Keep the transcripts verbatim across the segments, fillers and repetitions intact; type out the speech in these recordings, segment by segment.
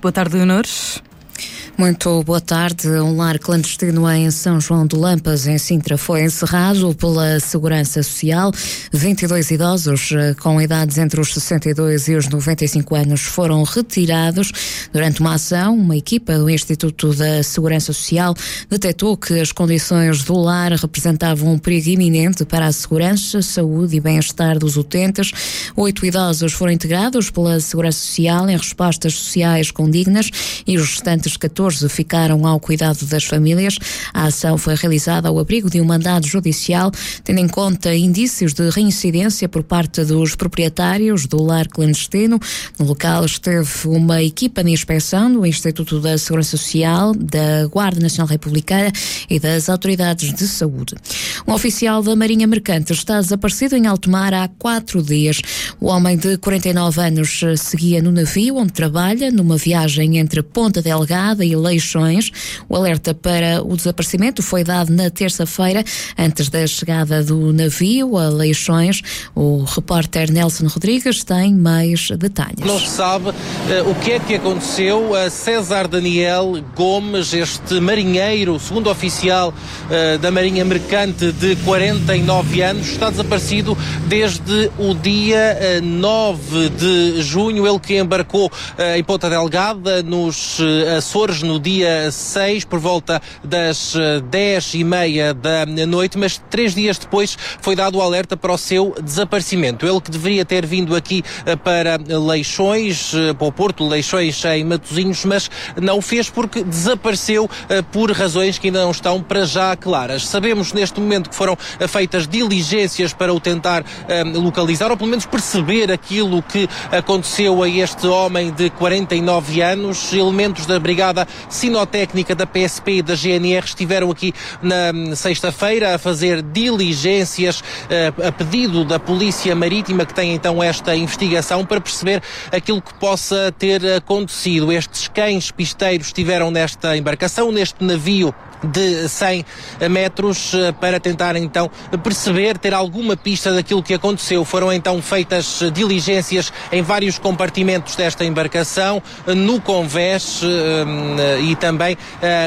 Boa tarde, Leonor. Muito boa tarde. Um lar clandestino em São João de Lampas, em Sintra, foi encerrado pela Segurança Social. vinte e dois idosos com idades entre os sessenta e dois e os noventa e cinco anos foram retirados. Durante uma ação, uma equipa do Instituto da Segurança Social detectou que as condições do lar representavam um perigo iminente para a segurança, saúde e bem-estar dos utentes. Oito idosos foram integrados pela Segurança Social em respostas sociais condignas e os restantes catorze ficaram ao cuidado das famílias. A ação foi realizada ao abrigo de um mandado judicial, tendo em conta indícios de reincidência por parte dos proprietários do lar clandestino. No local esteve uma equipa de inspeção do Instituto da Segurança Social, da Guarda Nacional Republicana e das autoridades de saúde. Um oficial da Marinha Mercante está desaparecido em alto mar há quatro dias. O homem de quarenta e nove anos seguia no navio onde trabalha, numa viagem entre Ponta Delgada e Leixões. O alerta para o desaparecimento foi dado na terça-feira, antes da chegada do navio a Leixões. O repórter Nelson Rodrigues tem mais detalhes. Não se sabe uh, o que é que aconteceu a César Daniel Gomes, este marinheiro, segundo oficial uh, da Marinha Mercante, de quarenta e nove anos, está desaparecido desde o dia uh, nove de junho, ele que embarcou uh, em Ponta Delgada, nos uh, Açores, no dia seis, por volta das dez e meia da noite, mas três dias depois foi dado o alerta para o seu desaparecimento. Ele que deveria ter vindo aqui para Leixões, para o Porto Leixões, em Matosinhos, mas não o fez porque desapareceu por razões que ainda não estão para já claras. Sabemos neste momento que foram feitas diligências para o tentar localizar, ou pelo menos perceber aquilo que aconteceu a este homem de quarenta e nove anos. Elementos da Brigada Sinotécnica da P S P e da G N R estiveram aqui na sexta-feira a fazer diligências uh, a pedido da Polícia Marítima, que tem então esta investigação para perceber aquilo que possa ter acontecido. Estes cães pisteiros estiveram nesta embarcação, neste navio de cem metros, para tentar então perceber, ter alguma pista daquilo que aconteceu. Foram então feitas diligências em vários compartimentos desta embarcação, no convés e também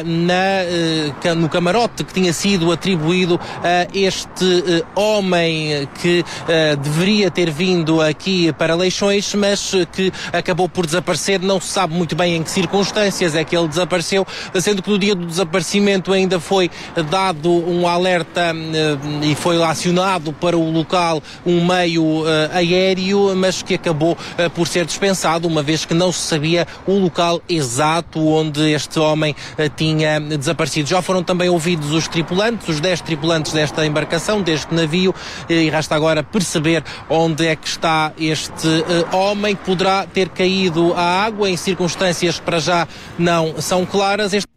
na, no camarote que tinha sido atribuído a este homem que deveria ter vindo aqui para Leixões, mas que acabou por desaparecer. Não se sabe muito bem em que circunstâncias é que ele desapareceu, sendo que no dia do desaparecimento ainda foi dado um alerta uh, e foi acionado para o local um meio uh, aéreo, mas que acabou uh, por ser dispensado, uma vez que não se sabia o local exato onde este homem uh, tinha desaparecido. Já foram também ouvidos os tripulantes, os dez tripulantes desta embarcação, deste navio, uh, e resta agora perceber onde é que está este uh, homem, que poderá ter caído à água em circunstâncias que para já não são claras. Este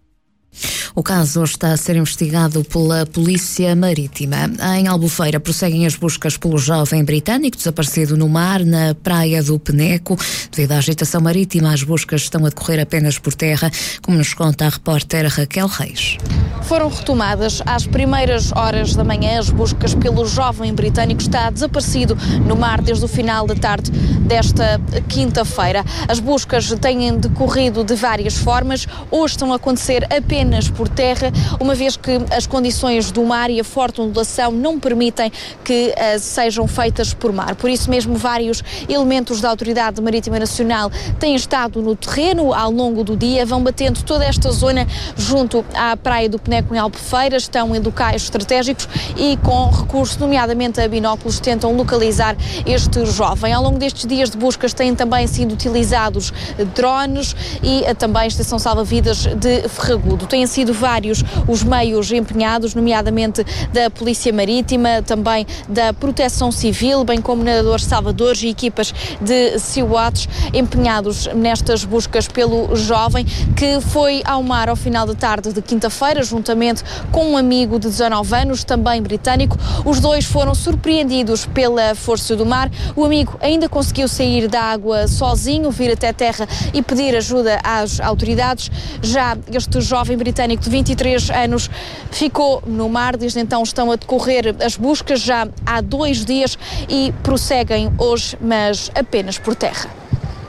O caso está a ser investigado pela Polícia Marítima. Em Albufeira prosseguem as buscas pelo jovem britânico desaparecido no mar, na praia do Peneco. Devido à agitação marítima, as buscas estão a decorrer apenas por terra, como nos conta a repórter Raquel Reis. Foram retomadas às primeiras horas da manhã as buscas pelo jovem britânico que está desaparecido no mar desde o final da tarde desta quinta-feira. As buscas têm decorrido de várias formas. Hoje estão a acontecer apenas por terra, uma vez que as condições do mar e a forte ondulação não permitem que uh, sejam feitas por mar. Por isso mesmo, vários elementos da Autoridade Marítima Nacional têm estado no terreno ao longo do dia, vão batendo toda esta zona junto à praia do Peneco, em Albufeira, estão em locais estratégicos e com recurso, nomeadamente a binóculos, tentam localizar este jovem. Ao longo destes dias de buscas têm também sido utilizados drones e uh, também estação salva-vidas de Ferragudo. Têm sido vários os meios empenhados, nomeadamente da Polícia Marítima, também da Proteção Civil, bem como nadadores salvadores e equipas de SEAWATCH empenhados nestas buscas pelo jovem, que foi ao mar ao final da tarde de quinta-feira, juntamente com um amigo de dezanove anos, também britânico. Os dois foram surpreendidos pela força do mar. O amigo ainda conseguiu sair da água sozinho, vir até terra e pedir ajuda às autoridades. Já este jovem britânico de vinte e três anos ficou no mar. Desde então estão a decorrer as buscas já há dois dias e prosseguem hoje, mas apenas por terra.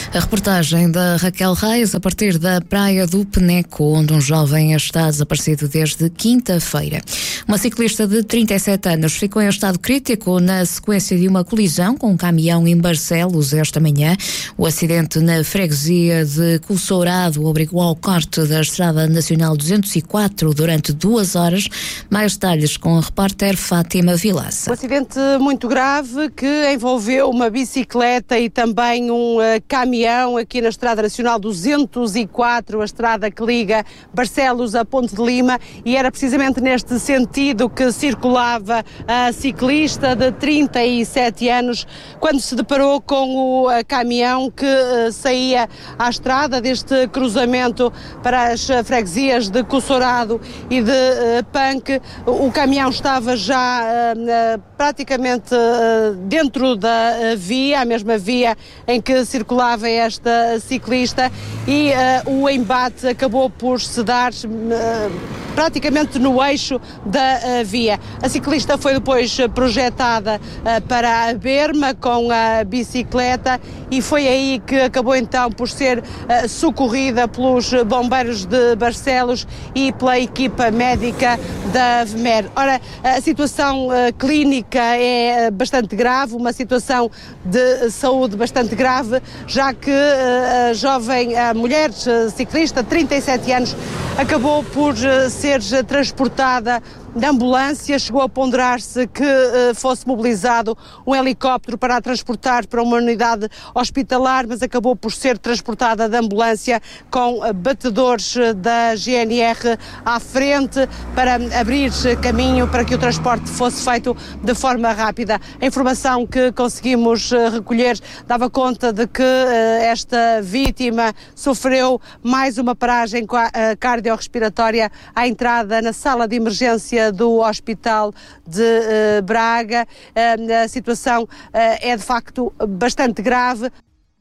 A reportagem da Raquel Reis a partir da Praia do Peneco, onde um jovem está desaparecido desde quinta-feira. Uma ciclista de trinta e sete anos ficou em estado crítico na sequência de uma colisão com um caminhão em Barcelos esta manhã. O acidente na freguesia de Coussourado obrigou ao corte da Estrada Nacional duzentos e quatro durante duas horas. Mais detalhes com a repórter Fátima Vilaça. Um acidente muito grave que envolveu uma bicicleta e também um uh, caminhão aqui na Estrada Nacional duzentos e quatro, a estrada que liga Barcelos a Ponte de Lima, e era precisamente neste sentido que circulava a ciclista de trinta e sete anos quando se deparou com o uh, caminhão que uh, saía à estrada deste cruzamento para as uh, freguesias de Coussourado e de uh, Panque. O caminhão estava já uh, uh, praticamente uh, dentro da uh, via, a mesma via em que circulava esta ciclista, e uh, o embate acabou por se dar uh, praticamente no eixo da uh, via. A ciclista foi depois projetada uh, para a berma com a bicicleta e foi aí que acabou então por ser uh, socorrida pelos bombeiros de Barcelos e pela equipa médica da V M E R. Ora, a situação uh, clínica é bastante grave, uma situação de saúde bastante grave, já que uh, a jovem, a mulher a ciclista, trinta e sete anos, acabou por uh, ser transportada da ambulância. Chegou a ponderar-se que uh, fosse mobilizado um helicóptero para a transportar para uma unidade hospitalar, mas acabou por ser transportada da ambulância com uh, batedores uh, da G N R à frente para abrir uh, caminho para que o transporte fosse feito de forma rápida. A informação que conseguimos uh, recolher dava conta de que uh, esta vítima sofreu mais uma paragem uh, cardiorrespiratória à entrada na sala de emergência do Hospital de uh, Braga. Uh, a situação uh, é de facto bastante grave.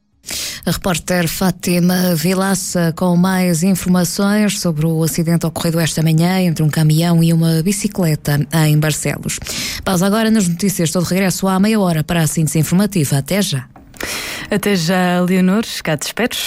A repórter Fátima Vilaça com mais informações sobre o acidente ocorrido esta manhã entre um caminhão e uma bicicleta em Barcelos. Pausa agora nas notícias. Estou de regresso à meia hora para a síntese informativa. Até já. Até já, Leonor. Cá te espero.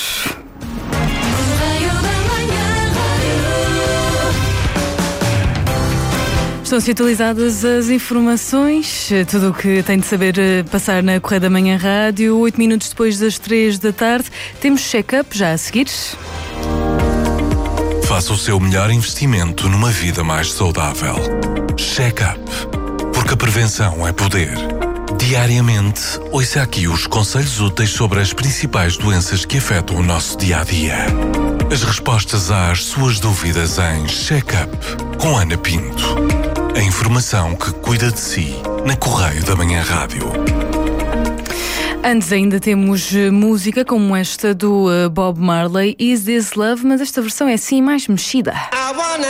Estão-se atualizadas as informações, tudo o que tem de saber passar na Correia da Manhã Rádio. Oito minutos depois das três da tarde, temos check-up já a seguir. Faça o seu melhor investimento numa vida mais saudável. Check-up, porque a prevenção é poder. Diariamente, ouça aqui os conselhos úteis sobre as principais doenças que afetam o nosso dia-a-dia. As respostas às suas dúvidas em Check-up, com Ana Pinto. A informação que cuida de si, na Correia da Manhã Rádio. Antes ainda temos música como esta do Bob Marley, Is This Love, mas esta versão é assim mais mexida.